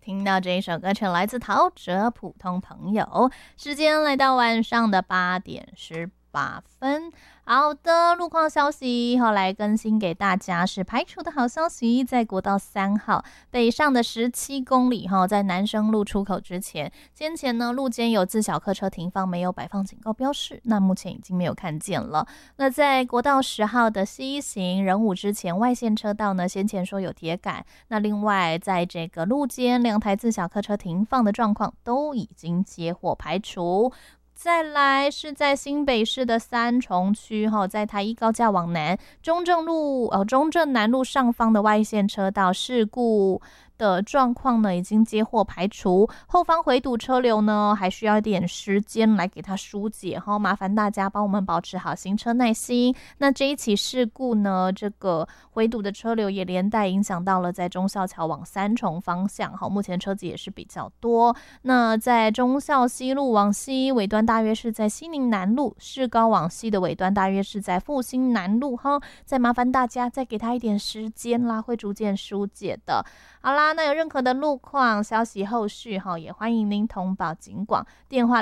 听到这一首歌曲来自陶喆普通朋友，时间来到晚上的8点18分。好的，路况消息后来更新给大家是排除的好消息，在国道3号北上的17公里在南生路出口之前，先前呢路肩有自小客车停放，没有摆放警告标示，那目前已经没有看见了。那在国道10号的西行仁武之前，外线车道呢先前说有铁杆，那另外在这个路肩2台自小客车停放的状况都已经接获排除。再来是在新北市的三重区在台一高架往南中正南路上方的外线车道事故的状况呢已经接获排除，后方回堵车流呢还需要一点时间来给它疏解，麻烦大家帮我们保持好行车耐心。那这一起事故呢，这个回堵的车流也连带影响到了在忠孝桥往三重方向，目前车子也是比较多。那在忠孝西路往西尾端大约是在西宁南路，市高往西的尾端大约是在复兴南路，再麻烦大家再给他一点时间啦，会逐渐疏解的。好啦，那有任何的路况消息后续也欢迎您通报警广，电话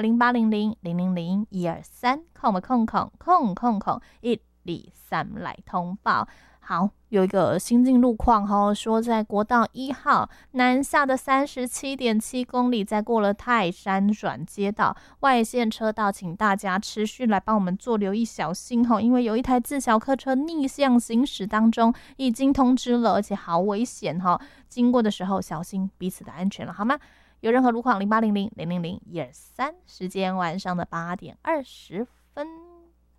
0800000123，123来通报。好，有一个新进路况说在国道1号南下的37.7公里，在过了泰山转接道外线车道，请大家持续来帮我们做留意小心因为有一台自小客车逆向行驶当中，已经通知了，而且好危险经过的时候小心彼此的安全了，好吗？有任何路况0800000123，时间晚上的8点20分。